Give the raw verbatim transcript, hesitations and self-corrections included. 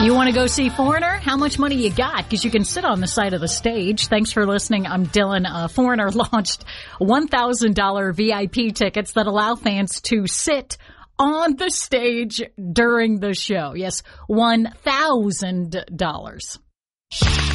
You want to go see Foreigner? How much money you got? Because you can sit on the side of the stage. Thanks for listening. I'm Dylan. Uh, Foreigner launched one thousand dollars V I P tickets that allow fans to sit on the stage during the show. Yes, one thousand dollars.